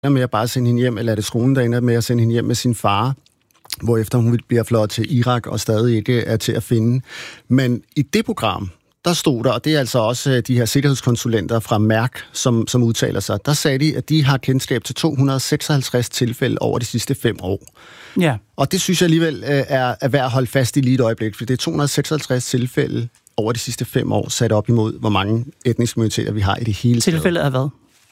med at bare sende hende hjem, eller er det skolen, der ender med at sende hende hjem med sin far, hvorefter hun bliver fløjet til Irak og stadig ikke er til at finde. Men i det program, der stod der, og det er altså også de her sikkerhedskonsulenter fra Mærk, som udtaler sig, der sagde de, at de har kendskab til 256 tilfælde over de sidste 5 år. Ja. Og det synes jeg alligevel er værd at holde fast i lige et øjeblik, for det er 256 tilfælde over de sidste 5 år, sat op imod, hvor mange etniske minoriteter vi har i det hele taget. Tilfældet af hvad?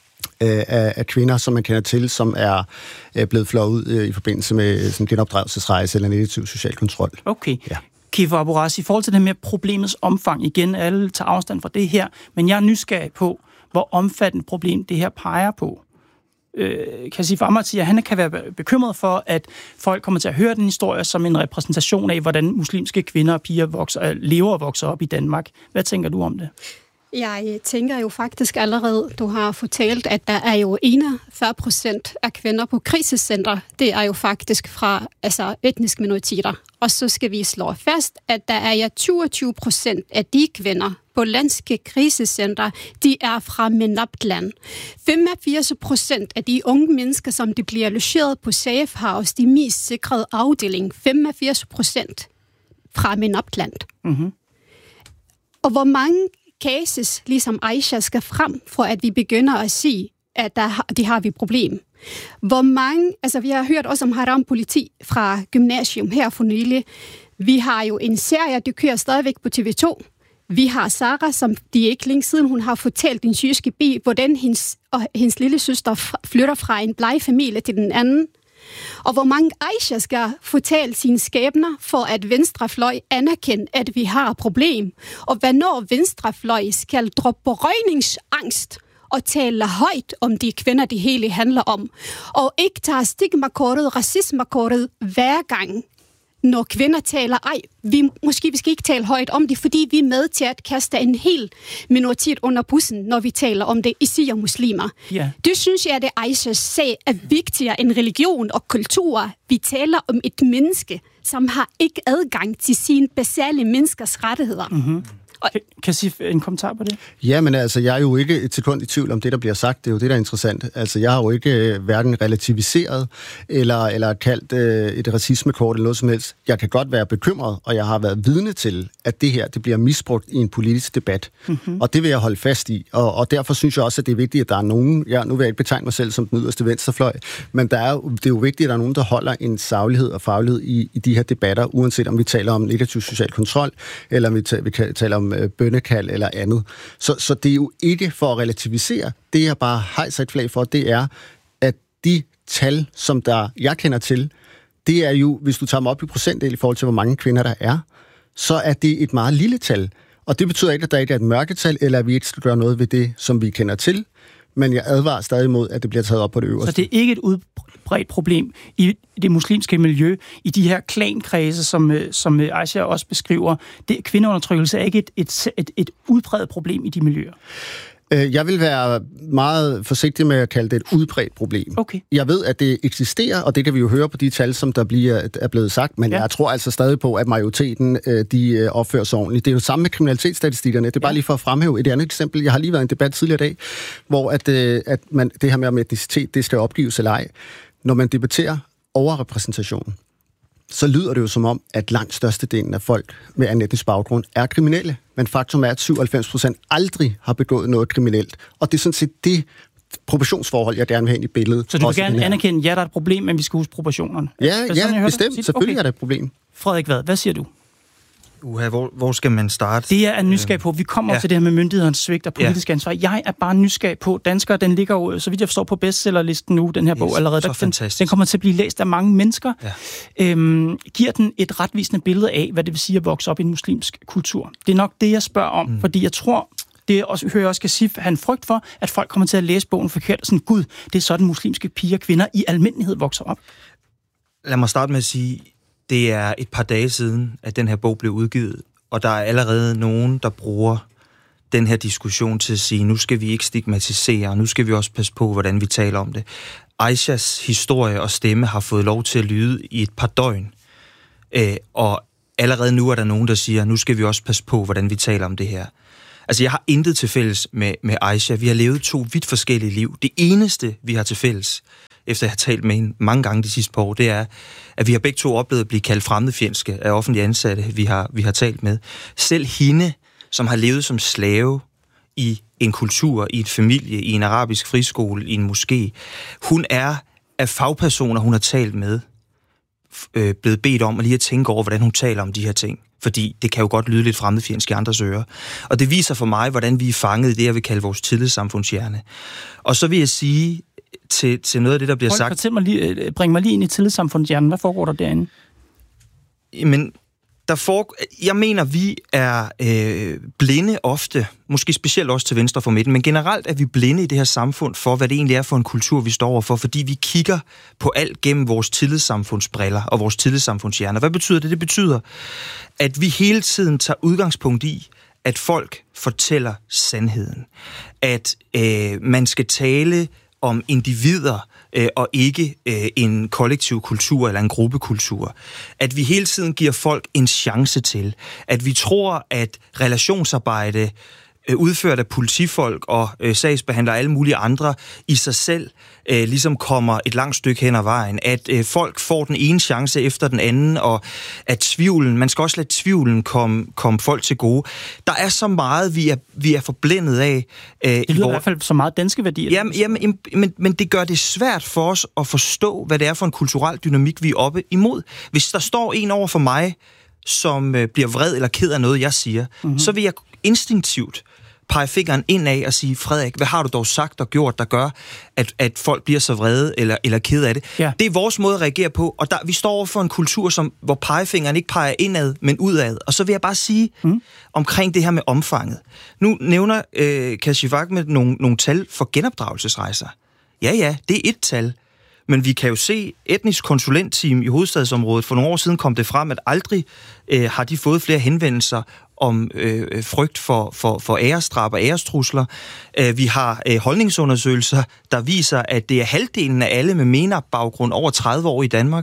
Af kvinder, som man kender til, som er blevet flået ud i forbindelse med sådan en genopdragelsesrejse eller negativ social kontrol. Okay. Ja. Kiffer Abu-Razi, i forhold til det med problemets omfang, igen, alle tager afstand fra det her, men jeg er nysgerrig på, hvor omfattende problem det her peger på. Kasif Ahmad siger, at han kan være bekymret for, at folk kommer til at høre den historie som en repræsentation af, hvordan muslimske kvinder og piger lever og vokser op i Danmark. Hvad tænker du om det? Jeg tænker jo faktisk allerede, du har fortalt, at der er jo 41% af kvinder på krisecenter. Det er jo faktisk fra etniske minoriteter. Og så skal vi slå fast, at der er 22% af de kvinder på landske krisecenter, de er fra MENAPT-land. 85% af de unge mennesker, som de bliver logeret på Safe House, de mest sikrede afdeling, 85% fra MENAPT-land. Mm-hmm. Og hvor mange cases, ligesom Aisha, skal frem, for at vi begynder at sige, at de har vi problem. Hvor mange, vi har hørt også om haram-politi fra gymnasium her for nylig. Vi har jo en serie, der kører stadigvæk på TV2. Vi har Sara, som de ikke længe siden, hun har fortalt den syriske bi, hvordan hendes lille søster flytter fra en plejefamilie til den anden. Og hvor mange Aisha skal fortælle sine skæbner, for at venstrefløj anerkende, at vi har et problem. Og hvornår venstrefløj skal droppe røgningsangst og tale højt om de kvinder, det hele handler om. Og ikke tage stigmakortet, racismekortet hver gang, når kvinder taler, vi skal ikke tale højt om det, fordi vi er med til at kaste en hel minoritet under bussen, når vi taler om det, især muslimer. Yeah. Det synes jeg, at det Aishas sag er vigtigere end religion og kultur. Vi taler om et menneske, som har ikke adgang til sine basale menneskers rettigheder. Mm-hmm. Kasif, en kommentar på det? Ja, men jeg er jo ikke et sekund i tvivl om det, der bliver sagt. Det er jo det, der er interessant. Jeg har jo ikke hverken relativiseret eller kaldt et racismekort eller noget som helst. Jeg kan godt være bekymret, og jeg har været vidne til, at det her det bliver misbrugt i en politisk debat. Mm-hmm. Og det vil jeg holde fast i. Og derfor synes jeg også, at det er vigtigt, at der er nogen... Nu vil jeg ikke betegne mig selv som den yderste venstrefløj, men det er jo vigtigt, at der er nogen, der holder en saglighed og faglighed i de her debatter, uanset om vi taler om negativ social kontrol, eller vi taler om bønnekald eller andet. Så det er jo ikke for at relativisere. Det, jeg bare hejser et flag for, det er, at de tal, som jeg kender til, det er jo, hvis du tager dem op i procentdel i forhold til, hvor mange kvinder der er, så er det et meget lille tal. Og det betyder ikke, at der ikke er et mørketal, eller at vi ikke skal gøre noget ved det, som vi kender til. Men jeg advarer stadig imod, at det bliver taget op på det øverste. Så det er ikke et udbredt problem i det muslimske miljø, i de her klankredse, som Aisha også beskriver. Kvindeundertrykkelse er ikke et udbredt problem i de miljøer. Jeg vil være meget forsigtig med at kalde det et udbredt problem. Okay. Jeg ved, at det eksisterer, og det kan vi jo høre på de tal, som der er blevet sagt, men jeg tror altså stadig på, at majoriteten de opfører sig ordentligt. Det er jo samme med kriminalitetsstatistikkerne. Det er bare lige for at fremhæve et andet eksempel. Jeg har lige været i en debat tidligere i dag, hvor at det her med om etnicitet, det skal opgives eller ej. Når man debatterer overrepræsentation, så lyder det jo som om, at langt størstedelen af folk med anden etnisk baggrund er kriminelle. Men faktum er, at 97% aldrig har begået noget kriminelt. Og det er sådan set det proportionsforhold, jeg gerne vil have ind i billedet. Så du vil gerne anerkende, ja, der er et problem, men vi skal huske proportionerne? Ja, bestemt. Selvfølgelig er der et problem. Frederik, hvad siger du? Hvor skal man starte? Det er nysgerrig på. Vi kommer til det her med myndighedernes svigt og politisk ansvar. Jeg er bare nysgerrig på. Danskere, den ligger jo, så vidt jeg forstår, på bestsellerlisten nu, den her bog allerede. Den kommer til at blive læst af mange mennesker. Ja. Giver den et retvisende billede af, hvad det vil sige at vokse op i en muslimsk kultur? Det er nok det, jeg spørger om, fordi jeg tror, det hører også Kasif, han frygt for, at folk kommer til at læse bogen forkert. Sådan, gud, det er sådan muslimske piger og kvinder i almindelighed vokser op. Lad mig starte med at sige, det er et par dage siden, at den her bog blev udgivet, og der er allerede nogen, der bruger den her diskussion til at sige, nu skal vi ikke stigmatisere, og nu skal vi også passe på, hvordan vi taler om det. Aishas historie og stemme har fået lov til at lyde i et par døgn, og allerede nu er der nogen, der siger, nu skal vi også passe på, hvordan vi taler om det her. Altså, jeg har intet til fælles med Aisha. Vi har levet 2 vidt forskellige liv. Det eneste, vi har til fælles, efter jeg har talt med hende mange gange de sidste par år, det er, at vi har begge to oplevet at blive kaldt fremmedfjendske af offentlige ansatte, vi har talt med. Selv hende, som har levet som slave i en kultur, i et familie, i en arabisk friskole, i en moské, hun er af fagpersoner, hun har talt med, blevet bedt om at lige at tænke over, hvordan hun taler om de her ting. Fordi det kan jo godt lyde lidt fremmedfjendsk i andres ører. Og det viser for mig, hvordan vi er fanget i det, jeg vil kalde vores tillidssamfundshjerne. Og så vil jeg sige til noget af det, der bliver sagt... Bring mig lige ind i tillidssamfundshjernen. Hvad foregår der derinde? Men jeg mener, vi er blinde ofte, måske specielt også til venstre for midten, men generelt er vi blinde i det her samfund for, hvad det egentlig er for en kultur, vi står overfor, fordi vi kigger på alt gennem vores tillidssamfundsbriller og vores tillidssamfundshjerner. Hvad betyder det? Det betyder, at vi hele tiden tager udgangspunkt i, at folk fortæller sandheden. At man skal tale om individer, og ikke en kollektiv kultur eller en gruppekultur. At vi hele tiden giver folk en chance til. At vi tror, at relationsarbejde udført af politifolk og sagsbehandlere og alle mulige andre i sig selv ligesom kommer et langt stykke hen ad vejen. At folk får den ene chance efter den anden, og at tvivlen, man skal også lade tvivlen komme folk til gode. Der er så meget, vi er forblændet af. Det lyder i hvert fald så meget danske værdier. Jamen, men det gør det svært for os at forstå, hvad det er for en kulturel dynamik, vi er oppe imod. Hvis der står en over for mig, som bliver vred eller ked af noget, jeg siger, så vil jeg instinktivt pege fingeren indad og sige, Frederik, hvad har du dog sagt og gjort, der gør, at folk bliver så vrede eller ked af det? Ja. Det er vores måde at reagere på, og vi står over for en kultur, hvor pegefingeren ikke peger indad, men udad. Og så vil jeg bare sige omkring det her med omfanget. Nu nævner Kashifak med nogle tal for genopdragelsesrejser. Ja, det er et tal. Men vi kan jo se, etnisk konsulentteam i hovedstadsområdet, for nogle år siden kom det frem, at aldrig har de fået flere henvendelser om frygt for æresdrab og ærestrusler. Vi har holdningsundersøgelser, der viser, at det er halvdelen af alle med MENAP-baggrund over 30 år i Danmark,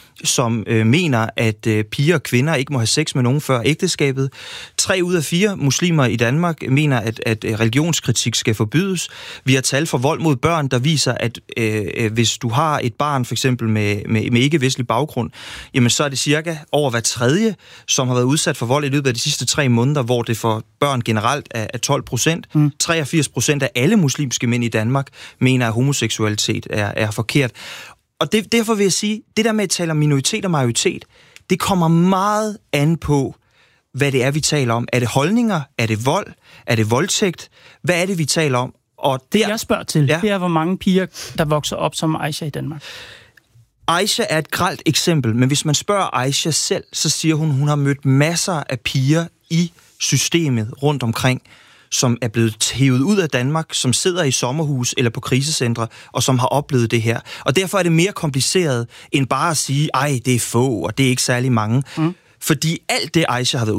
som mener, at piger og kvinder ikke må have sex med nogen før ægteskabet. 3 ud af 4 muslimer i Danmark mener, at religionskritik skal forbydes. Vi har tal for vold mod børn, der viser, at hvis du har et barn, for eksempel med ikke-vestlig baggrund, jamen så er det cirka over hver tredje, som har været udsat for vold i løbet af de sidste 3 måneder, hvor det for børn generelt er 12%. 83% af alle muslimske mænd i Danmark mener, at homoseksualitet er forkert. Og derfor vil jeg sige, det der med at tale om minoritet og majoritet, det kommer meget an på, hvad det er, vi taler om. Er det holdninger? Er det vold? Er det voldtægt? Hvad er det, vi taler om? Og det, jeg spørger til, det er, hvor mange piger, der vokser op som Aisha i Danmark. Aisha er et grelt eksempel, men hvis man spørger Aisha selv, så siger hun har mødt masser af piger i systemet rundt omkring, som er blevet hævet ud af Danmark, som sidder i sommerhus eller på krisecentre, og som har oplevet det her. Og derfor er det mere kompliceret, end bare at sige, ej, det er få, og det er ikke særlig mange. Fordi alt det, Aisha har været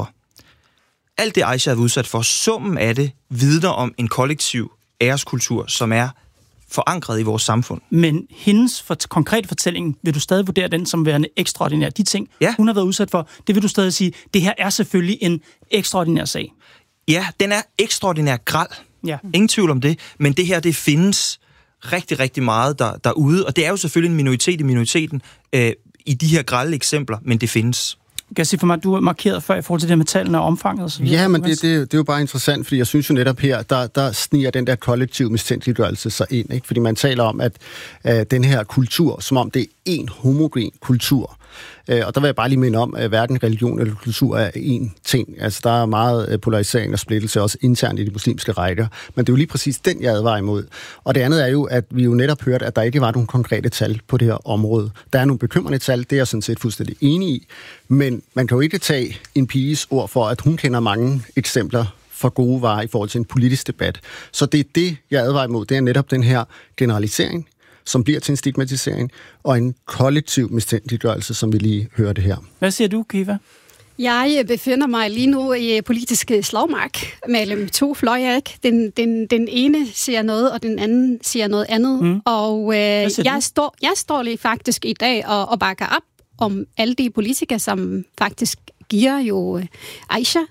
udsat for, summen af det, vidner om en kollektiv æreskultur, som er forankret i vores samfund. Men hendes konkrete fortælling, vil du stadig vurdere den som værende ekstraordinær? De ting, hun har været udsat for, det vil du stadig sige, det her er selvfølgelig en ekstraordinær sag. Ja, den er ekstraordinær græld. Ja. Ingen tvivl om det. Men det her, det findes rigtig, rigtig meget derude. Og det er jo selvfølgelig en minoritet i minoriteten i de her grælde eksempler, men det findes. Kan jeg sige for mig, du er markeret før i forhold til det med tallene og omfanget? Og så videre. Ja, men det er jo bare interessant, fordi jeg synes jo netop her, der sniger den der kollektiv mistænkeliggørelse sig ind. Ikke? Fordi man taler om, at den her kultur, som om det er en homogen kultur. Og der vil jeg bare lige minde om, at hverken religion eller kultur er én ting. Altså, der er meget polarisering og splittelse, også internt i de muslimske rækker. Men det er jo lige præcis den, jeg advarer imod. Og det andet er jo, at vi jo netop hørte, at der ikke var nogen konkrete tal på det her område. Der er nogle bekymrende tal, det er jeg sådan set fuldstændig enig i. Men man kan jo ikke tage en piges ord for, at hun kender mange eksempler for gode varer i forhold til en politisk debat. Så det er det, jeg advarer imod. Det er netop den her generalisering, som bliver til en stigmatisering, og en kollektiv mistænkeliggørelse, som vi lige hørte her. Hvad siger du, Kiva? Jeg befinder mig lige nu i politiske slagmark mellem 2 fløje. Den ene siger noget, og den anden siger noget andet. Og jeg står lige faktisk i dag og bakker op om alle de politikere, som faktisk giver jo Aisha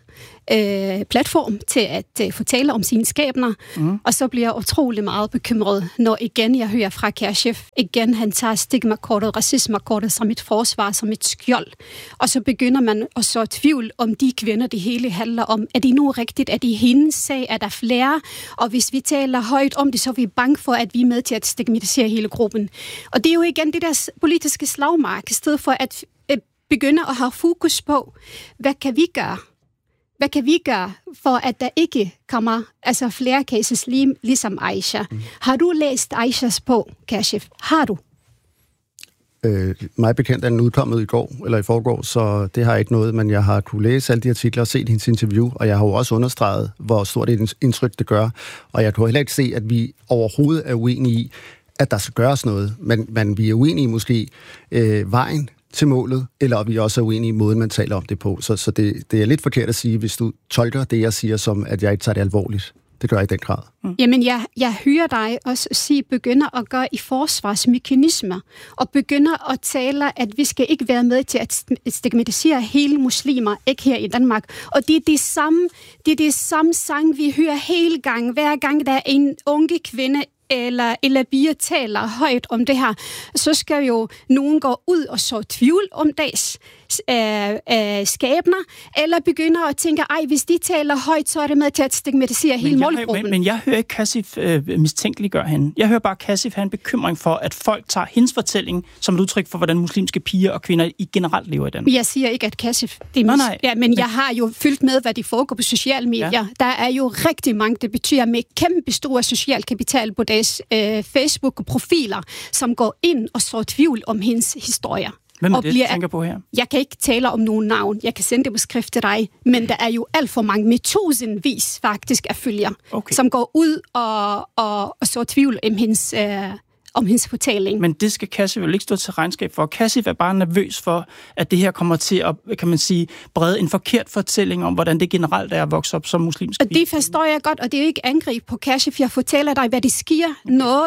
platform til at fortælle om sine skæbner. Og så bliver jeg utrolig meget bekymret, når igen jeg hører fra Kashif. Igen, han tager stigmakortet, racismekortet som et forsvar, som et skjold. Og så begynder man at så tvivl om de kvinder, det hele handler om. Er det nu rigtigt? Er det hendes sag? Er der flere? Og hvis vi taler højt om det, så er vi bange for, at vi er med til at stigmatisere hele gruppen. Og det er jo igen det der politiske slagmark, i stedet for at begynde at have fokus på, hvad kan vi gøre? Hvad kan vi gøre, for at der ikke kommer flere cases ligesom Aisha? Har du læst Aishas bog, Kashif? Har du? Mig bekendt er den udkommet i går, eller i forgår, så det har ikke noget, men jeg har kunne læse alle de artikler og set hendes interview, og jeg har jo også understreget, hvor stort et indtryk det gør, og jeg kan heller ikke se, at vi overhovedet er uenige i, at der skal gøres noget, men vi er uenige måske vejen til målet, eller vi også er uenige i måden, man taler om det på. Så det er lidt forkert at sige, hvis du tolker det, jeg siger, som at jeg ikke tager det alvorligt. Det gør jeg i den grad. Jamen, jeg hører dig også sige, begynder at gøre i forsvarsmekanismer, og begynder at tale, at vi skal ikke være med til at stigmatisere hele muslimer, ikke her i Danmark. Og det er det samme sang, vi hører hele gang, hver gang der er en unge kvinde, eller bier taler højt om det her, så skal jo nogen gå ud og så tvivl om deres skæbner, eller begynder at tænke, hvis de taler højt, så er det med til at stigmatisere hele målgruppen. Men jeg hører ikke Kashif mistænkeliggøre hende. Jeg hører bare Kashif have en bekymring for, at folk tager hendes fortælling som et udtryk for, hvordan muslimske piger og kvinder i generelt lever i Danmark. Jeg siger ikke, at Kashif... men jeg har jo fyldt med, hvad de foregår på sociale medier. Ja. Der er jo rigtig mange, det betyder med kæmpe store social kapital på deres Facebook-profiler, som går ind og så tvivl om hendes historier. Hvem er det, du tænker på her? Jeg kan ikke tale om nogen navn. Jeg kan sende det på skrift til dig. Men der er jo alt for mange, med tusindvis faktisk af følgere, som går ud og så tvivl om hendes fortælling. Men det skal Kashif vel ikke stå til regnskab for. Kashif er bare nervøs for, at det her kommer til at, kan man sige, brede en forkert fortælling om, hvordan det generelt er at vokse op som muslimsk. Og det forstår jeg godt, og det er jo ikke angreb på Kashif. Jeg fortæller dig, hvad det sker, når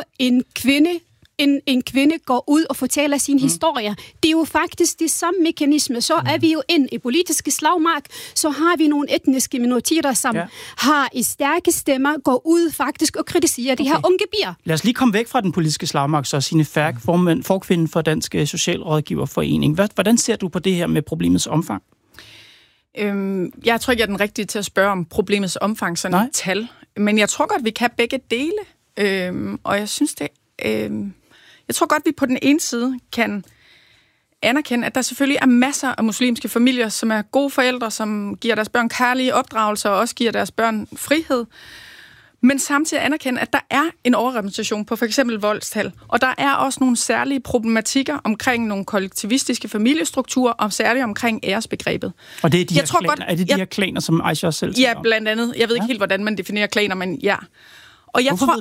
en kvinde går ud og fortæller sin historie. Det er jo faktisk de samme mekanismer. Så er vi jo ind i politiske slagmark, så har vi nogle etniske minoriteter, som har i stærke stemmer, går ud faktisk og kritiserer de her unge bier. Lad os lige komme væk fra den politiske slagmark, så Signe Færk, forkvinde for Dansk Socialrådgiverforening. Hvordan ser du på det her med problemets omfang? Jeg tror ikke, jeg er den rigtige til at spørge om problemets omfang, sådan et tal. Men jeg tror godt, vi kan begge dele. Og jeg synes, jeg tror godt, vi på den ene side kan anerkende, at der selvfølgelig er masser af muslimske familier, som er gode forældre, som giver deres børn kærlige opdragelser og også giver deres børn frihed. Men samtidig anerkende, at der er en overrepræsentation på for eksempel voldstal. Og der er også nogle særlige problematikker omkring nogle kollektivistiske familiestrukturer, og særligt omkring æresbegrebet. Og det er de her her klaner, som Aisha også selv taler om? Ja, blandt andet. Jeg ved ikke helt, hvordan man definerer klaner, men ja. Og jeg tror,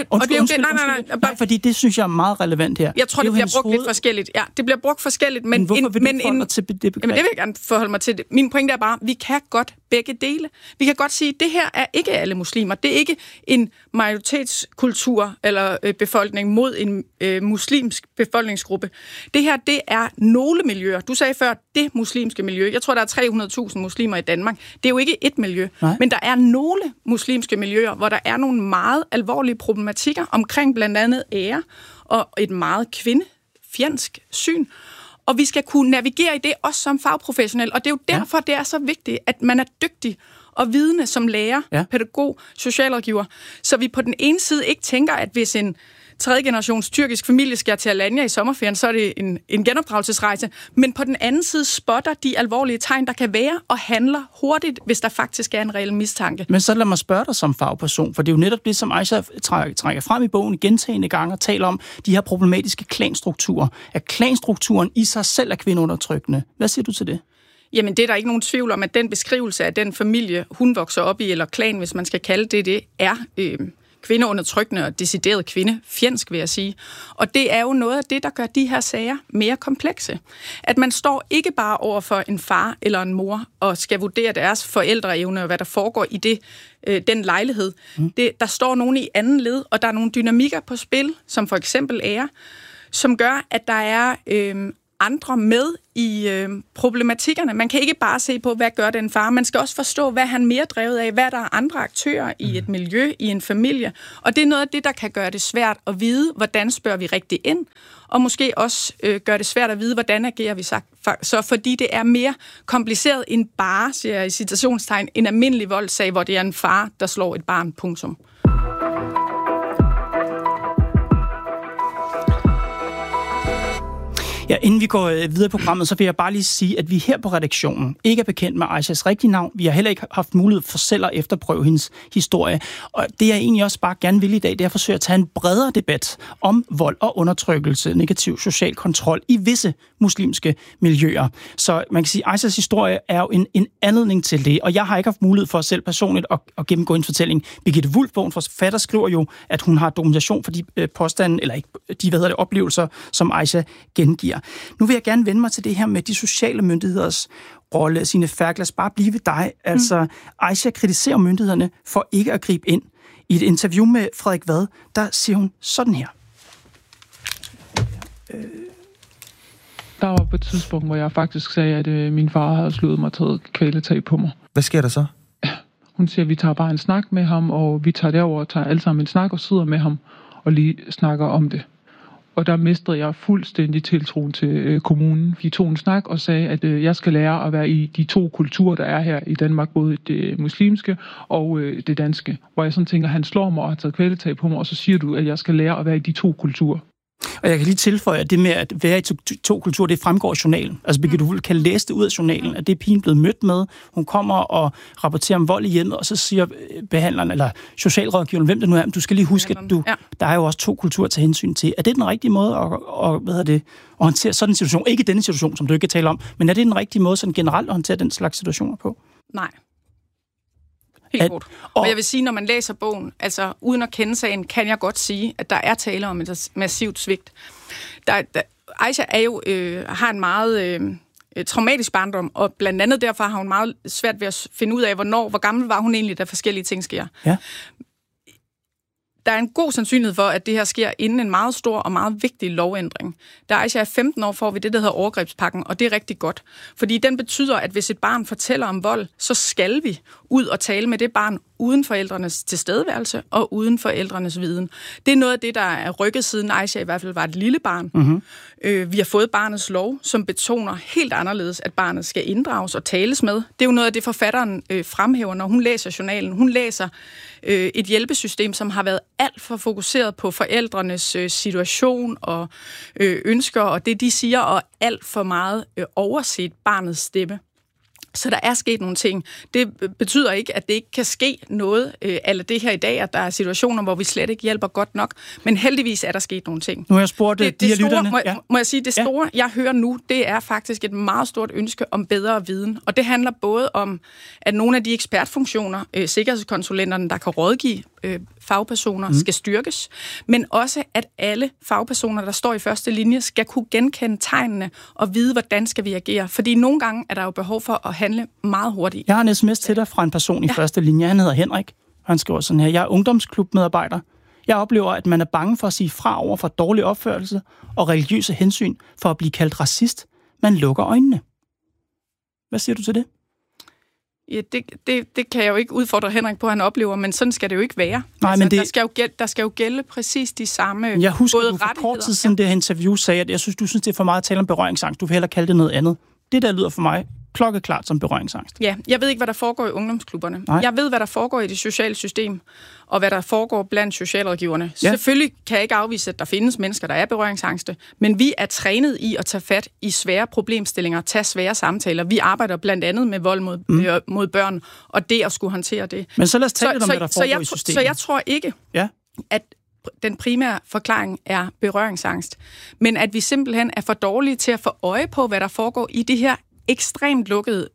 nej, fordi det synes jeg er meget relevant her. Jeg tror, det bliver brugt lidt forskelligt. Ja, det bliver brugt forskelligt, men hvorfor vil du forholde dig til det begreb? Jamen, det vil jeg gerne forholde mig til. Min pointe er bare, vi kan godt begge dele. Vi kan godt sige, at det her er ikke alle muslimer. Det er ikke en majoritetskultur eller befolkning mod en muslimsk befolkningsgruppe. Det her, det er nogle miljøer. Du sagde før, det muslimske miljø. Jeg tror, der er 300.000 muslimer i Danmark. Det er jo ikke et miljø. Nej. Men der er nogle muslimske miljøer, hvor der er nogle meget alvorlige problematikker omkring blandt andet ære og et meget kvindefjendsk syn. Og vi skal kunne navigere i det også som fagprofessionel. Og det er jo derfor, det er så vigtigt, at man er dygtig og vidende som lærer, pædagog, socialrådgiver. Så vi på den ene side ikke tænker, at hvis en tredje generations tyrkisk familie skal til Alanya i sommerferien, så er det en genopdragelsesrejse. Men på den anden side spotter de alvorlige tegn, der kan være, og handler hurtigt, hvis der faktisk er en reel mistanke. Men så lad mig spørge dig som fagperson, for det er jo netop det, som Aisha trækker frem i bogen gentagne gange og taler om de her problematiske klanstrukturer. At klanstrukturen i sig selv er kvindeundertrykkende. Hvad siger du til det? Jamen, det er der ikke nogen tvivl om, at den beskrivelse af den familie, hun vokser op i, eller klan, hvis man skal kalde det, er kvindeundertrykkende og decideret kvindefjendsk, vil jeg sige. Og det er jo noget af det, der gør de her sager mere komplekse. At man står ikke bare over for en far eller en mor og skal vurdere deres forældreevne og hvad der foregår i den lejlighed. Der står nogen i anden led, og der er nogle dynamikker på spil, som for eksempel ære, som gør, at der er andre med i problematikkerne. Man kan ikke bare se på, hvad gør den far. Man skal også forstå, hvad han mere drevet af, hvad der er andre aktører i et miljø, i en familie. Og det er noget af det, der kan gøre det svært at vide, hvordan spørger vi rigtig ind, og måske også gør det svært at vide, hvordan agerer vi så, fordi det er mere kompliceret end bare, siger jeg i citationstegn, en almindelig voldssag, hvor det er en far, der slår et barn, punktum. Ja, inden vi går videre i programmet, så vil jeg bare lige sige, at vi her på redaktionen ikke er bekendt med Aishas rigtige navn. Vi har heller ikke haft mulighed for selv at efterprøve hendes historie. Og det jeg egentlig også bare gerne vil i dag, det er at forsøge at tage en bredere debat om vold og undertrykkelse, negativ social kontrol i visse muslimske miljøer. Så man kan sige, at Aishas historie er jo en anledning til det, og jeg har ikke haft mulighed for selv personligt at gennemgå hendes fortælling. Birgitte Wulff, bogens forfatter, skriver jo, at hun har dokumentation for de påstande, eller ikke de oplevelser, som Aisha gengiver. Nu vil jeg gerne vende mig til det her med de sociale myndigheders rolle. Signe Ferk, lad os bare blive ved dig. Altså, Aisha kritiserer myndighederne for ikke at gribe ind. I et interview med Frederik Vad, der siger hun sådan her. Der var på et tidspunkt, hvor jeg faktisk sagde, at min far havde slået mig og taget kvæletag på mig. Hvad sker der så? Hun siger, at vi tager bare en snak med ham, og vi tager derover og tager alle sammen en snak og sidder med ham og lige snakker om det. Og der mistede jeg fuldstændig tiltroen til kommunen. Vi tog en snak og sagde, at jeg skal lære at være i de to kulturer, der er her i Danmark, både det muslimske og det danske. Hvor jeg sådan tænker, han slår mig og har taget kvæletag på mig, og så siger du, at jeg skal lære at være i de to kulturer. Og jeg kan lige tilføje, at det med at være i to kulturer, det fremgår af journalen. Altså Birgitte Wulff kan læse det ud af journalen, at det er pigen blevet mødt med. Hun kommer og rapporterer om vold i hjemmet, og så siger behandleren eller socialrådgiveren, hvem det nu er, du skal lige huske, at der er jo også to kulturer til hensyn til. Er det den rigtige måde at håndtere sådan en situation? Ikke denne situation, som du ikke kan tale om, men er det den rigtige måde sådan generelt at håndtere den slags situationer på? Nej. Helt godt. Og jeg vil sige, når man læser bogen, altså uden at kende sagen, kan jeg godt sige, at der er tale om et massivt svigt. Aisha er jo, har en meget traumatisk barndom, og blandt andet derfor har hun meget svært ved at finde ud af, hvor gammel var hun egentlig, da forskellige ting sker. Ja. Der er en god sandsynlighed for, at det her sker inden en meget stor og meget vigtig lovændring. Da Aisha er 15 år, får vi det, der hedder overgrebspakken, og det er rigtig godt. Fordi den betyder, at hvis et barn fortæller om vold, så skal vi ud og tale med det barn uden forældrenes tilstedeværelse og uden forældrenes viden. Det er noget af det, der er rykket siden Aisha i hvert fald var et lille barn. Mm-hmm. Vi har fået barnets lov, som betoner helt anderledes, at barnet skal inddrages og tales med. Det er jo noget af det, forfatteren fremhæver, når hun læser journalen. Hun læser et hjælpesystem, som har været alt for fokuseret på forældrenes situation og ønsker, og det de siger, og alt for meget overset barnets stemme. Så der er sket nogle ting. Det betyder ikke, at det ikke kan ske noget eller det her i dag, at der er situationer, hvor vi slet ikke hjælper godt nok. Men heldigvis er der sket nogle ting. Nu har jeg spurgt de lytterne. Må jeg sige, det store, jeg hører nu, det er faktisk et meget stort ønske om bedre viden. Og det handler både om, at nogle af de ekspertfunktioner, sikkerhedskonsulenterne, der kan rådgive fagpersoner, skal styrkes, men også, at alle fagpersoner, der står i første linje, skal kunne genkende tegnene og vide, hvordan skal vi agere. Fordi nogle gange er der jo behov for at handle meget hurtigt. Jeg har en sms til dig fra en person i første linje. Han hedder Henrik. Han skriver sådan her: jeg er ungdomsklubmedarbejder. Jeg oplever, at man er bange for at sige fra over for dårlig opførsel og religiøse hensyn for at blive kaldt racist. Man lukker øjnene. Hvad siger du til det? Ja, det kan jeg jo ikke udfordre Henrik på, at han oplever, men sådan skal det jo ikke være. Nej, altså, men der skal jo gælde præcis de samme jeg husker, både du for kort tid siden det her interview sagde, at du synes, det er for meget at tale om berøringsangst. Du vil hellere kalde det noget andet. Det der lyder for mig klokkeklart som berøringsangst. Ja, jeg ved ikke, hvad der foregår i ungdomsklubberne. Nej. Jeg ved, hvad der foregår i det sociale system, og hvad der foregår blandt socialrådgiverne. Ja. Selvfølgelig kan jeg ikke afvise, at der findes mennesker, der er berøringsangste, men vi er trænet i at tage fat i svære problemstillinger, tage svære samtaler. Vi arbejder blandt andet med vold mod børn, og det at skulle håndtere det. Men så lad os tale lidt om, hvad der foregår i systemet. Så jeg tror ikke, at den primære forklaring er berøringsangst, men at vi simpelthen er for dårlige til at få øje på, hvad der foregår i det her ekstremt lukkede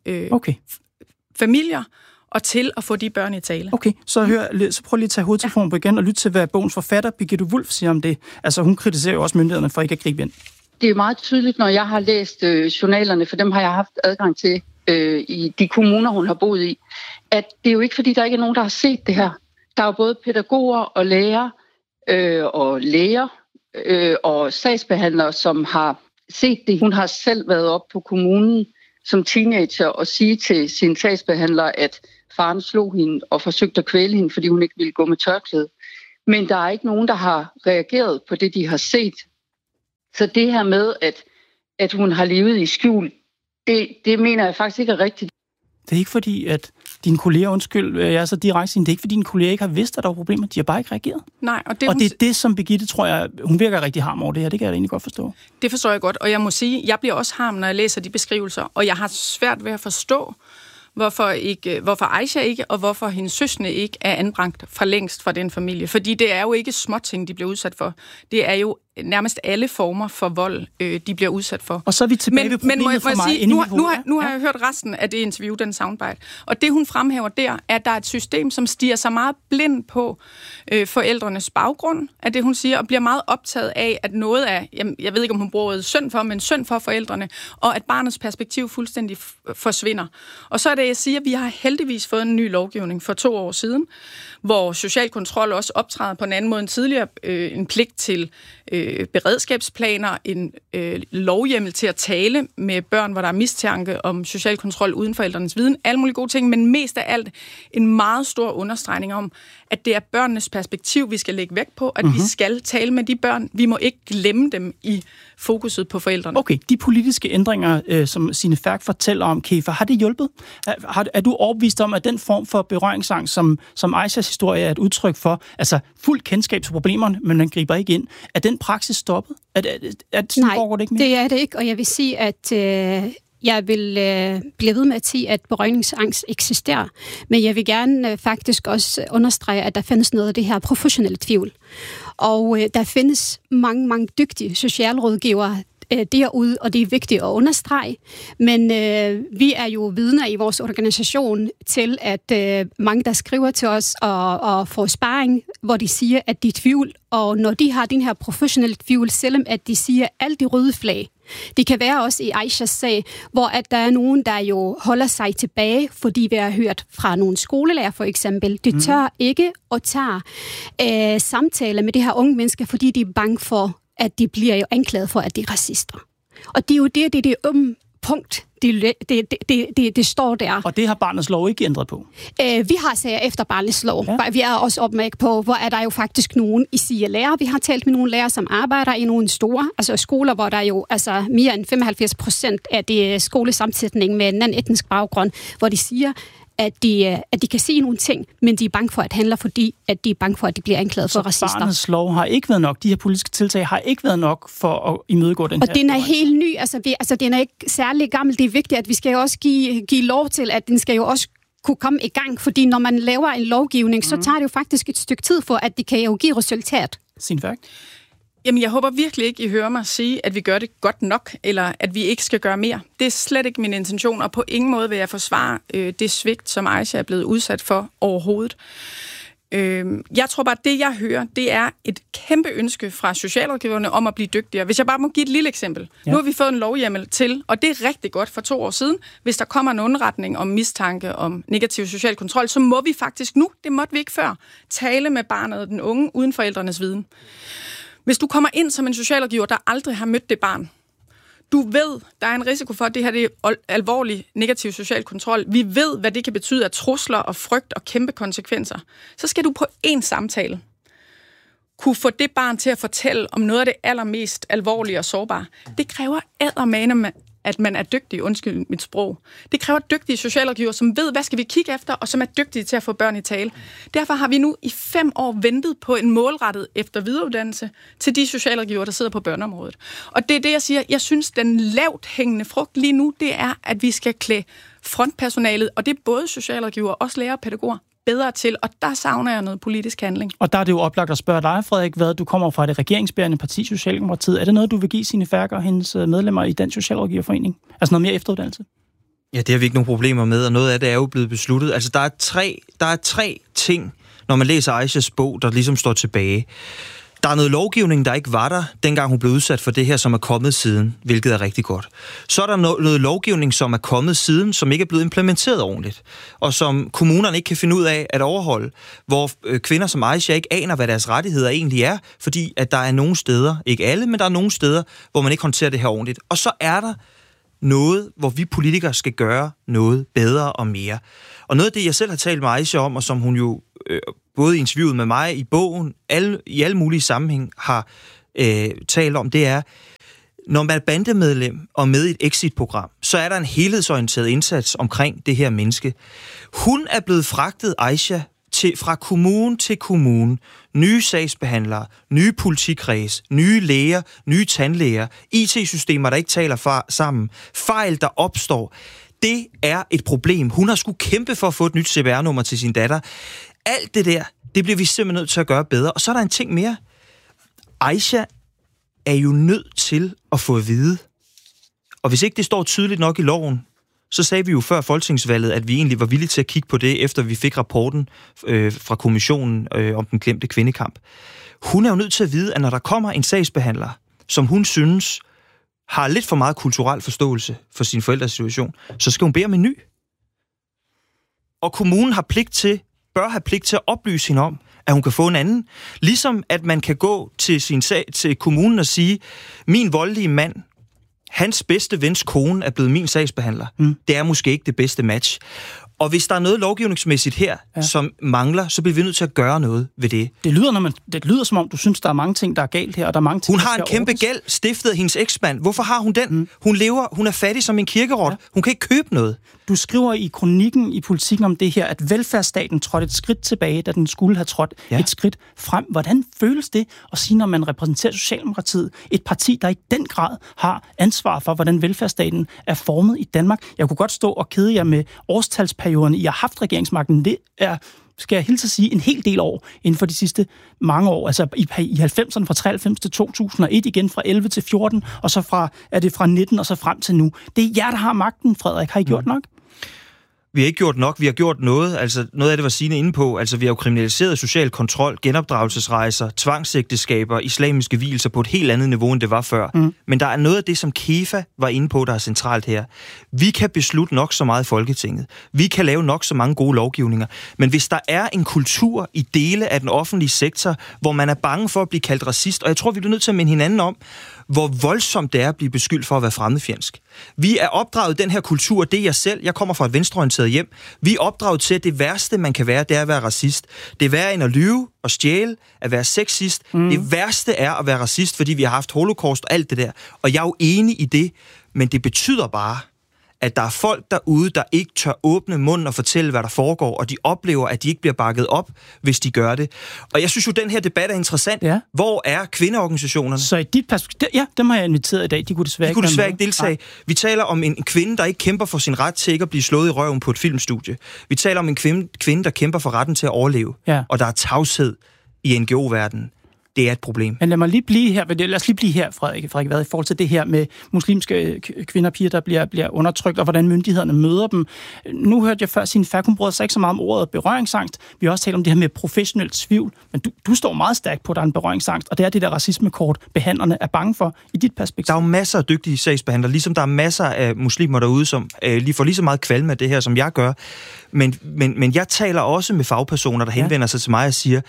familier, og til at få de børn i tale. Okay, så prøv lige at tage hovedtelefonen på igen og lytte til, hvad bogens forfatter, Birgitte Wulff, siger om det. Altså, hun kritiserer jo også myndighederne for ikke at gribe ind. Det er meget tydeligt, når jeg har læst journalerne, for dem har jeg haft adgang til i de kommuner, hun har boet i, at det er jo ikke, fordi der ikke er nogen, der har set det her. Der er jo både pædagoger og lærere og læger og sagsbehandlere, som har set det. Hun har selv været op på kommunen som teenager og sige til sin sagsbehandler, at faren slog hende og forsøgte at kvæle hende, fordi hun ikke ville gå med tørklæde. Men der er ikke nogen, der har reageret på det, de har set. Så det her med, at hun har levet i skjul, det mener jeg faktisk ikke er rigtigt. Det er ikke fordi, at dine kolleger, jeg er så direkte, det er ikke fordi dine kolleger ikke har vidst, at der var problemer. De har bare ikke reageret. Nej, og det er det, som Birgitte, tror jeg, hun virker rigtig harm over det her. Det kan jeg da egentlig godt forstå. Det forstår jeg godt, og jeg må sige, jeg bliver også harm, når jeg læser de beskrivelser, og jeg har svært ved at forstå, hvorfor Aisha ikke, og hvorfor hendes søskende ikke er anbragt for længst fra den familie. Fordi det er jo ikke småting, de bliver udsat for. Det er jo nærmest alle former for vold, de bliver udsat for. Og så er vi tilbage ved problemet for mig. Nu har jeg hørt resten af det interview, den soundbite. Og det, hun fremhæver der, er, at der er et system, som stiger sig meget blind på forældrenes baggrund, af det, hun siger, og bliver meget optaget af, at noget af, jeg ved ikke, om hun bruger et synd for, men synd for forældrene, og at barnets perspektiv fuldstændig forsvinder. Og så er det, jeg siger, at vi har heldigvis fået en ny lovgivning for 2 år siden, hvor social kontrol også optræder på en anden måde end tidligere, en pligt til beredskabsplaner, en lovhjemmel til at tale med børn, hvor der er mistanke om social kontrol uden forældrenes viden, alle mulige gode ting, men mest af alt en meget stor understregning om, at det er børnenes perspektiv, vi skal lægge vægt på, at vi skal tale med de børn. Vi må ikke glemme dem i fokuset på forældrene. Okay, de politiske ændringer, som Signe Ferk fortæller om, Kefa, har det hjulpet? Er du overbevist om, at den form for berøringsangst, som Aishas historie er et udtryk for, altså fuld kendskab til problemerne, men man griber ikke ind, er den praksis stoppet? Nej, foregår det ikke mere? Det er det ikke, og jeg vil sige, at jeg vil blive ved med at sige, at berøringsangst eksisterer, men jeg vil gerne faktisk også understrege, at der findes noget af det her professionelle tvivl. Og der findes mange dygtige socialrådgivere derude, og det er vigtigt at understrege. Men vi er jo vidner i vores organisation til, at mange, der skriver til os og får sparring, hvor de siger, at de er tvivl, og når de har den her professionelle tvivl, selvom at de siger alt de røde flag. Det kan være også i Aishas sag, hvor at der er nogen, der jo holder sig tilbage, fordi vi har hørt fra nogle skolelærer for eksempel. De tør ikke at tage samtaler med de her unge mennesker, fordi de er bange for, at de bliver jo anklaget for, at de er racister. Og det er jo det punkt, det står der. Og det har barnets lov ikke ændret på? Vi har sager efter barnets lov. Ja. Vi er også opmærket på, hvor er der jo faktisk nogen i lærer. Vi har talt med nogle lærere, som arbejder i nogle store skoler, hvor der jo mere end 85% af det skolesammensætning med en anden etnisk baggrund, hvor de siger, at de kan sige nogle ting, men de er bange for at handle, fordi at de er bange for, at de bliver anklaget for racister. Så barnets lov har ikke været nok, de her politiske tiltag har ikke været nok for at imødegå den her. Og den er helt ny, den er ikke særlig gammel. Det er vigtigt, at vi skal jo også give lov til, at den skal jo også kunne komme i gang, fordi når man laver en lovgivning, så tager det jo faktisk et stykke tid for, at det kan jo give resultat. Signe Ferk? Jamen, jeg håber virkelig ikke, I hører mig sige, at vi gør det godt nok, eller at vi ikke skal gøre mere. Det er slet ikke min intention, og på ingen måde vil jeg forsvare det svigt, som Aisha er blevet udsat for overhovedet. Jeg tror bare, at det, jeg hører, det er et kæmpe ønske fra socialrådgiverne om at blive dygtigere. Hvis jeg bare må give et lille eksempel. Ja. Nu har vi fået en lovhjemmel til, og det er rigtig godt for 2 år siden, hvis der kommer en underretning om mistanke om negativ social kontrol, så må vi faktisk nu, det måtte vi ikke før, tale med barnet og den unge uden forældrenes viden. Hvis du kommer ind som en socialrådgiver, der aldrig har mødt det barn, du ved, der er en risiko for, at det her det er alvorlig negativ social kontrol. Vi ved, hvad det kan betyde af trusler og frygt og kæmpe konsekvenser. Så skal du på én samtale kunne få det barn til at fortælle om noget af det allermest alvorlige og sårbare. Det kræver eddermane, at man er dygtig, undskyld mit sprog. Det kræver dygtige socialrådgiver, som ved, hvad skal vi kigge efter, og som er dygtige til at få børn i tale. Derfor har vi nu i 5 år ventet på en målrettet efter videreuddannelse til de socialrådgiver, der sidder på børneområdet. Og det er det, jeg siger. Jeg synes, den lavt hængende frugt lige nu, det er, at vi skal klæde frontpersonalet, og det er både socialrådgiver og også lærere og pædagoger, bedre til, og der savner jeg noget politisk handling. Og der er det jo oplagt at spørge dig, Frederik, hvad du kommer fra det regeringsbærende parti, Socialdemokratiet. Er det noget, du vil give Signe Ferk og hendes medlemmer i Dansk Socialrådgiverforening? Altså noget mere efteruddannelse? Ja, det har vi ikke nogen problemer med, og noget af det er jo blevet besluttet. Altså, der er tre ting, når man læser Aishas bog, der ligesom står tilbage. Der er noget lovgivning, der ikke var der, dengang hun blev udsat for det her, som er kommet siden, hvilket er rigtig godt. Så er der noget lovgivning, som er kommet siden, som ikke er blevet implementeret ordentligt, og som kommunerne ikke kan finde ud af at overholde, hvor kvinder som Aisha ikke aner, hvad deres rettigheder egentlig er, fordi at der er nogle steder, ikke alle, men der er nogle steder, hvor man ikke håndterer det her ordentligt. Og så er der noget, hvor vi politikere skal gøre noget bedre og mere. Og noget af det, jeg selv har talt med Aisha om, og som hun jo både i interviewet med mig, i bogen, i alle mulige sammenhæng har talt om, det er, når man er bandemedlem og med i et exit-program, så er der en helhedsorienteret indsats omkring det her menneske. Hun er blevet fragtet, Aisha, fra kommune til kommune. Nye sagsbehandlere, nye politikreds, nye læger, nye tandlæger, IT-systemer, der ikke taler sammen, fejl, der opstår. Det er et problem. Hun har skulle kæmpe for at få et nyt CPR-nummer til sin datter. Alt det der, det bliver vi simpelthen nødt til at gøre bedre. Og så er der en ting mere. Aisha er jo nødt til at få at vide. Og hvis ikke det står tydeligt nok i loven, så sagde vi jo før folketingsvalget, at vi egentlig var villige til at kigge på det, efter vi fik rapporten fra kommissionen om den glemte kvindekamp. Hun er jo nødt til at vide, at når der kommer en sagsbehandler, som hun synes har lidt for meget kulturel forståelse for sin forældres situation, så skal hun bede om en ny. Og kommunen bør have pligt til at oplyse hende om, at hun kan få en anden. Ligesom at man kan gå til kommunen og sige, min voldelige mand, hans bedste vens kone er blevet min sagsbehandler. Det er måske ikke det bedste match. Og hvis der er noget lovgivningsmæssigt her, som mangler, så bliver vi nødt til at gøre noget ved det. Det lyder som om, du synes, der er mange ting, der er galt her, og der er mange ting, hun har en kæmpe gæld, stiftet af hendes eksmand. Hvorfor har hun den? Hun er fattig som en kirkerot. Hun kan ikke købe noget. Du skriver i kronikken i Politikken om det her, at velfærdsstaten trådte et skridt tilbage, da den skulle have trådt et skridt frem. Hvordan føles det at sige, når man repræsenterer Socialdemokratiet, et parti, der i den grad har ansvar for, hvordan velfærdsstaten er formet i Danmark? Jeg kunne godt stå og kede jer med årstalsperioden, I har haft regeringsmagten. Det er, skal jeg hilse at sige, en hel del år inden for de sidste mange år. Altså i 90'erne fra 93 til 2001, igen fra 11 til 14, og så fra 19 og så frem til nu. Det er jer, der har magten, Frederik. Har I gjort nok? Vi har ikke gjort nok, vi har gjort noget. Altså noget af det var Signe inde på. Altså vi har jo kriminaliseret social kontrol, genopdragelsesrejser, tvangsægteskaber, islamiske vielser på et helt andet niveau, end det var før. Men der er noget af det, som KEFA var inde på, der er centralt her. Vi kan beslutte nok så meget i Folketinget. Vi kan lave nok så mange gode lovgivninger. Men hvis der er en kultur i dele af den offentlige sektor, hvor man er bange for at blive kaldt racist, og jeg tror, vi bliver nødt til at minde hinanden om, hvor voldsomt det er at blive beskyldt for at være fremmedfjendsk. Vi er opdraget den her kultur, det er jeg selv. Jeg kommer fra et venstreorienteret hjem. Vi er opdraget til, at det værste, man kan være, det er at være racist. Det er værre end at lyve og stjæle, at være sexist. Det værste er at være racist, fordi vi har haft holocaust og alt det der. Og jeg er jo enig i det, men det betyder bare, at der er folk derude, der ikke tør åbne munden og fortælle, hvad der foregår, og de oplever, at de ikke bliver bakket op, hvis de gør det. Og jeg synes jo, den her debat er interessant. Ja. Hvor er kvindeorganisationerne? Så i dit perspektiv, dem har jeg inviteret i dag. De kunne desværre ikke deltage. Nej. Vi taler om en kvinde, der ikke kæmper for sin ret til ikke at blive slået i røven på et filmstudie. Vi taler om en kvinde, der kæmper for retten til at overleve. Ja. Og der er tavshed i NGO-verdenen. Det er et problem. Men lad os lige blive her, Frederik, hvad i forhold til det her med muslimske kvinder og piger, der bliver undertrykt, og hvordan myndighederne møder dem. Nu hørte jeg før Signe Ferk, hun brød sig ikke så meget om ordet berøringsangst. Vi har også talt om det her med professionel tvivl, men du står meget stærkt på, at der er en berøringsangst, og det er det der racismekort, behandlerne er bange for i dit perspektiv. Der er jo masser af dygtige sagsbehandlere, ligesom der er masser af muslimer derude, som får lige så meget kvalme af det her, som jeg gør. Men jeg taler også med fagpersoner, der henvender sig til mig og siger,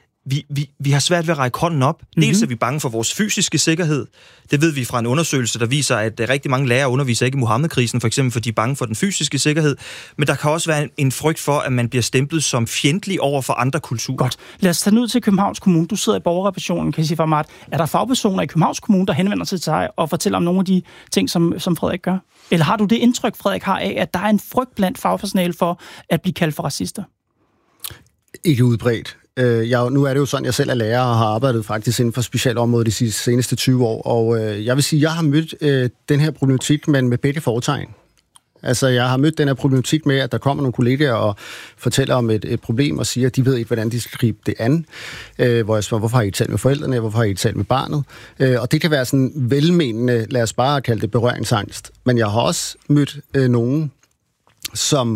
vi har svært ved at række hånden op. Dels er vi bange for vores fysiske sikkerhed. Det ved vi fra en undersøgelse, der viser, at rigtig mange lærere underviser ikke i Muhammed-krisen, for eksempel, fordi de er bange for den fysiske sikkerhed. Men der kan også være en frygt for, at man bliver stemplet som fjendtlig over for andre kulturer. Godt. Lad os tage ud til Københavns Kommune. Du sidder i borgerrepræsentationen, kan jeg sige for mig. Er der fagpersoner i Københavns Kommune, der henvender sig til dig og fortæller om nogle af de ting, som Frederik gør? Eller har du det indtryk, Frederik har af, at der er en frygt blandt fagpersonale for at blive kaldt for racister? Ikke udbredt. Nu er det jo sådan, at jeg selv er lærer og har arbejdet faktisk inden for specialområdet de seneste 20 år, og jeg vil sige, at jeg har mødt den her problematik, men med begge fortegn. Altså, jeg har mødt den her problematik med, at der kommer nogle kollegaer og fortæller om et problem og siger, at de ved ikke, hvordan de skal gribe det an. Hvor jeg spørger, hvorfor har I talt med forældrene, hvorfor har I talt med barnet? Og det kan være sådan velmenende, lad os bare kalde det berøringsangst. Men jeg har også mødt nogen, som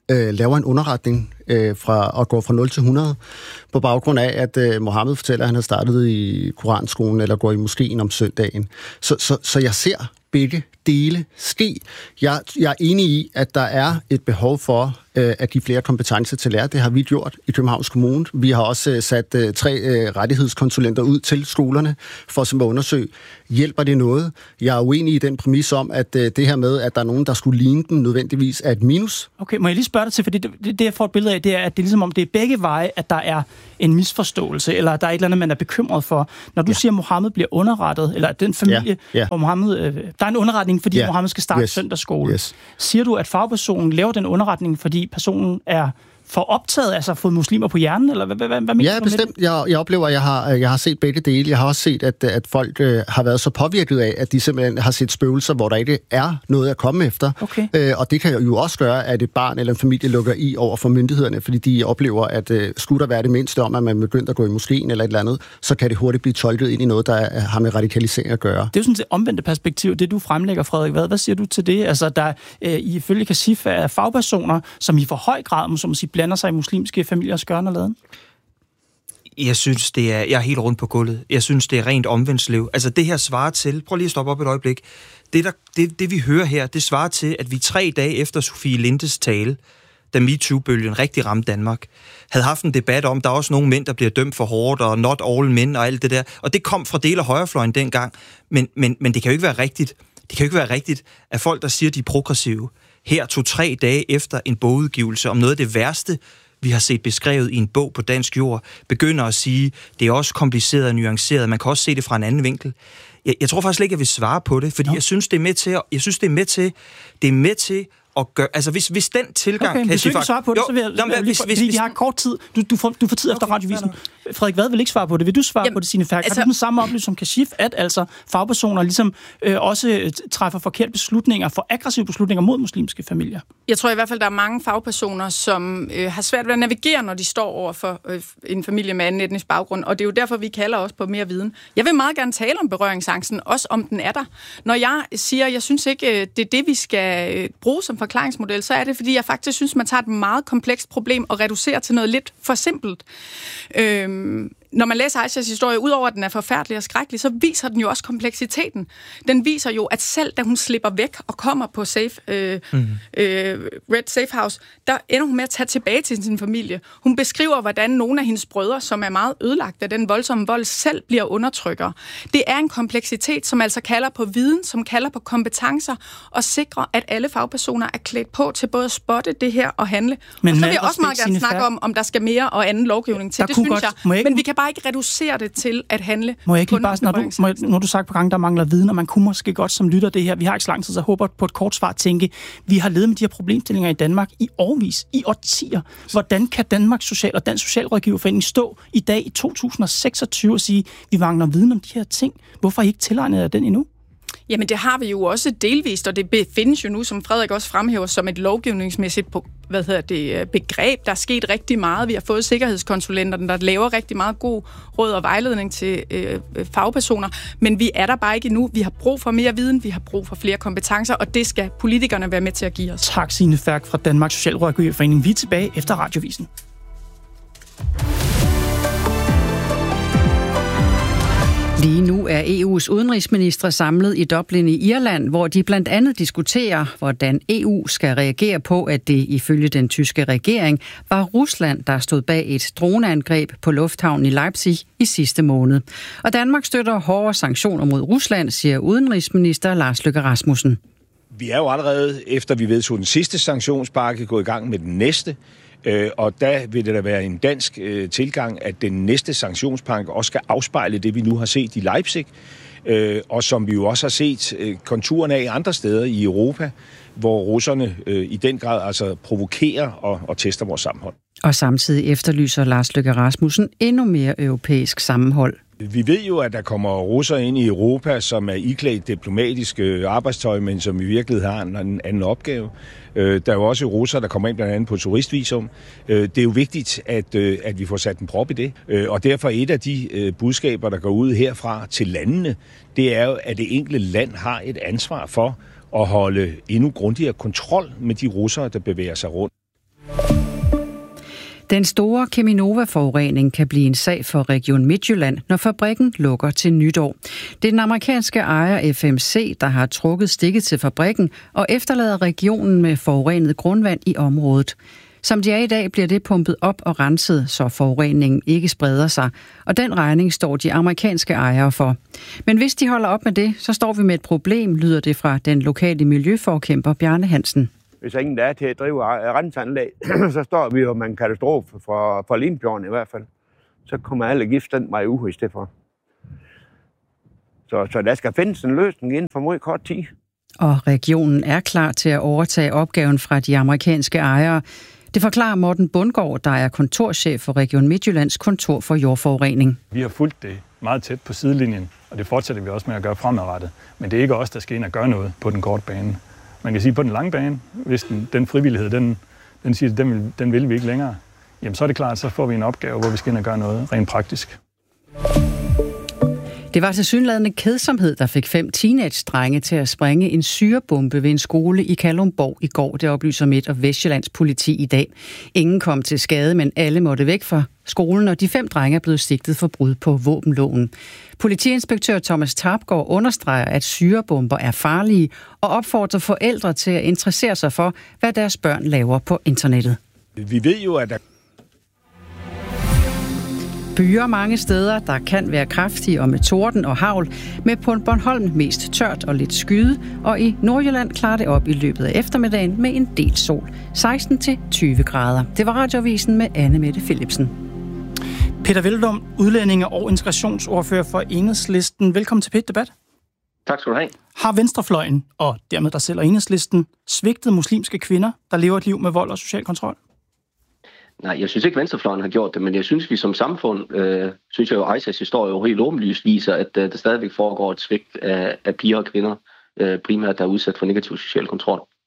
laver en underretning fra at gå fra 0 til 100, på baggrund af, at Mohammed fortæller, at han har startet i koranskolen eller går i moskeen om søndagen. Så jeg ser begge dele ske. Jeg er enig i, at der er et behov for at give flere kompetencer til lærer. Det har vi gjort i Københavns Kommune. Vi har også sat 3 rettighedskonsulenter ud til skolerne for at undersøge, hjælper det noget? Jeg er uenig i den præmis om, at det her med, at der er nogen, der skulle ligne den, nødvendigvis er et minus. Okay, må jeg lige spørge dig til, for det jeg får et billede af, det er, at det er ligesom om det er begge veje, at der er en misforståelse, eller der er et eller andet, man er bekymret for. Når du siger, at Mohammed bliver underrettet, eller at den familie, hvor Mohammed, der er en underretning, fordi Mohammed skal starte søndagsskole. Siger du, at fagpersonen laver den underretning, fordi personen er for optaget, altså fået muslimer på hjernen, eller hvad mener du? Ja, bestemt. Jeg oplever, at jeg har set begge dele. Jeg har også set, at folk har været så påvirket af, at de simpelthen har set spøgelser, hvor der ikke er noget at komme efter. Okay. Og det kan jo også gøre, at et barn eller en familie lukker i over for myndighederne, fordi de oplever, at skulle der være det mindste om, at man begynder at gå i moskeen eller et eller andet, så kan det hurtigt blive tolket ind i noget, der har med radikalisering at gøre. Det er jo sådan et omvendte perspektiv, det du fremlægger, Frederik. Hvad siger du til det? Altså, der ifølge Kashif er fagpersoner, som i for høj grad, som sige, blander sig i muslimske familiers gøren og laden? Jeg synes, jeg er helt rundt på gulvet. Jeg synes, det er rent omvendslev. Altså, det her svarer til, prøv lige at stoppe op et øjeblik, det vi hører her, det svarer til, at vi 3 dage efter Sofie Lindes tale, da MeToo-bølgen rigtig ramte Danmark, havde haft en debat om, der er også nogle mænd, der bliver dømt for hårdt, og not all men, og alt det der. Og det kom fra del af højrefløjen dengang. Men det kan jo ikke være rigtigt. Det kan jo ikke være rigtigt, at folk, der siger, de er progressive, her 2-3 dage efter en bogudgivelse om noget af det værste, vi har set beskrevet i en bog på dansk jord, begynder at sige, det er også kompliceret og nuanceret, man kan også se det fra en anden vinkel. Jeg tror faktisk ikke, jeg vil svare på det, fordi jeg synes, det er med til at gøre, altså hvis den tilgang... Okay, hvis du ikke svarer på det, så vil jeg... Fordi vi har kort tid. Du får tid efter radiovisen. Frederik Vad vil ikke svare på det. Vil du svare på det, Signe Ferk? Altså, har du den samme oplevelse som Kashif, at altså fagpersoner ligesom også træffer forkerte beslutninger, for aggressive beslutninger mod muslimske familier? Jeg tror i hvert fald, der er mange fagpersoner, som har svært ved at navigere, når de står over for en familie med anden etnisk baggrund, og det er jo derfor, vi kalder også på mere viden. Jeg vil meget gerne tale om berøringsangsten, også om den er der. Når jeg siger, jeg synes ikke, det er det, vi skal bruge som forklaringsmodel, så er det, fordi jeg faktisk synes, man tager et meget komplekst problem og reducerer til noget lidt for simpelt. Når man læser Aishas historie, udover at den er forfærdelig og skrækkelig, så viser den jo også kompleksiteten. Den viser jo, at selv da hun slipper væk og kommer på Red Safe House, der ender hun med at tage tilbage til sin familie. Hun beskriver, hvordan nogle af hendes brødre, som er meget ødelagt af den voldsomme vold, selv bliver undertrykkere. Det er en kompleksitet, som altså kalder på viden, som kalder på kompetencer, og sikrer, at alle fagpersoner er klædt på til både at spotte det her og handle. Men og så vil jeg også meget gerne snakke om der skal mere og anden lovgivning til. Det synes jeg. Men vi kan bare ikke reducere det til at handle. Må jeg ikke lige bare, når du sagt på gang, der mangler viden, og man kunne måske godt som lytter det her, vi har ikke så lang tid, så jeg håber på et kort svar tænke, vi har levet med de her problemstillinger i Danmark i årvis, i årtier. Hvordan kan Danmarks Social og Dansk Socialrådgiverforening stå i dag i 2026 og sige, vi mangler viden om de her ting? Hvorfor har I ikke tilegnet jer den endnu? Jamen det har vi jo også delvist, og det findes jo nu, som Frederik også fremhæver, som et lovgivningsmæssigt begreb. Der er sket rigtig meget. Vi har fået sikkerhedskonsulenterne, der laver rigtig meget god råd og vejledning til fagpersoner, men vi er der bare ikke endnu. Vi har brug for mere viden, vi har brug for flere kompetencer, og det skal politikerne være med til at give os. Tak, Signe Ferk fra Danmarks Socialrådgiverforening. Vi er tilbage efter radiovisen. Lige nu er EU's udenrigsministre samlet i Dublin i Irland, hvor de blandt andet diskuterer, hvordan EU skal reagere på, at det ifølge den tyske regering var Rusland, der stod bag et droneangreb på lufthavnen i Leipzig i sidste måned. Og Danmark støtter hårdere sanktioner mod Rusland, siger udenrigsminister Lars Løkke Rasmussen. Vi er jo allerede, efter vi vedtog den sidste sanktionspakke, gået i gang med den næste. Og der vil det da være en dansk tilgang, at den næste sanktionspakke også skal afspejle det, vi nu har set i Leipzig, og som vi jo også har set konturerne af andre steder i Europa, hvor russerne i den grad altså provokerer og tester vores sammenhold. Og samtidig efterlyser Lars Løkke Rasmussen endnu mere europæisk sammenhold. Vi ved jo, at der kommer russere ind i Europa, som er iklædt diplomatisk arbejdstøj, men som i virkeligheden har en anden opgave. Der er jo også russere, der kommer ind blandt andet på turistvisum. Det er jo vigtigt, at vi får sat en prop i det. Og derfor et af de budskaber, der går ud herfra til landene, det er jo, at det enkelte land har et ansvar for at holde endnu grundigere kontrol med de russere, der bevæger sig rundt. Den store Cheminova-forurening kan blive en sag for Region Midtjylland, når fabrikken lukker til nytår. Det er den amerikanske ejer FMC, der har trukket stikket til fabrikken og efterlader regionen med forurenet grundvand i området. Som de er i dag, bliver det pumpet op og renset, så forureningen ikke spreder sig, og den regning står de amerikanske ejere for. Men hvis de holder op med det, så står vi med et problem, lyder det fra den lokale miljøforkæmper Bjarne Hansen. Hvis ingen der er til at drive renseanlæg, så står vi jo med en katastrofe for Limfjorden i hvert fald. Så kommer alle gift den vej ud i stedet for. Så der skal findes en løsning inden for meget kort tid. Og regionen er klar til at overtage opgaven fra de amerikanske ejere. Det forklarer Morten Bundgaard, der er kontorchef for Region Midtjyllands kontor for jordforurening. Vi har fulgt det meget tæt på sidelinjen, og det fortsætter vi også med at gøre fremadrettet. Men det er ikke os, der skal ind og gøre noget på den korte bane. Man kan sige, på den lange bane, hvis den frivillighed, den siger, den vil vi ikke længere, jamen så er det klart, at så får vi en opgave, hvor vi skal ind og gøre noget rent praktisk. Det var tilsyneladende kedsomhed, der fik 5 teenage-drenge til at sprænge en syrebombe ved en skole i Kalundborg i går. Det oplyser Midt- og Vestjyllands politi i dag. Ingen kom til skade, men alle måtte væk fra skolen, og de 5 drenge er blevet sigtet for brud på våbenloven. Politiinspektør Thomas Tarpgaard understreger, at syrebomber er farlige, og opfordrer forældre til at interessere sig for, hvad deres børn laver på internettet. Vi ved jo, at der Byer mange steder, der kan være kraftige og med torden og hagl, med på Bornholm mest tørt og lidt skyde, og i Nordjylland klarer det op i løbet af eftermiddagen med en del sol. 16-20 grader. Det var Radioavisen med Anne Mette Philipsen. Peter Hvelplund, udlændinge- og integrationsordfører for Enhedslisten. Velkommen til Pet-debat. Tak skal du have. Har venstrefløjen, og dermed der selv og Enhedslisten, svigtet muslimske kvinder, der lever et liv med vold og social kontrol? Nej, jeg synes ikke, venstrefløjen har gjort det, men jeg synes, vi som samfund, synes jeg jo, Aishas historie jo helt åbenlyst viser, at der stadigvæk foregår et svigt af piger og kvinder, primært der er udsat for negativ social kontrol.